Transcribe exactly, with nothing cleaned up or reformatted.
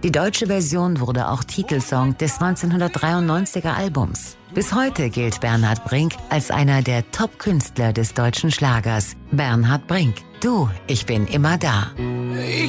Die deutsche Version wurde auch Titelsong des neunzehnhundertdreiundneunziger Albums. Bis heute gilt Bernhard Brink als einer der Top-Künstler des deutschen Schlagers. Bernhard Brink, du, ich bin immer da.